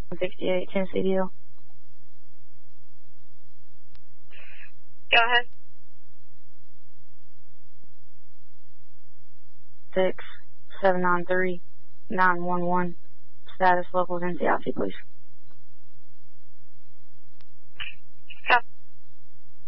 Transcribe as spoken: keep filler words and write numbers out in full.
sixty-eight, Tennessee Deal. Go ahead. Six seven nine three nine one one. Status local Tennessee I C, please.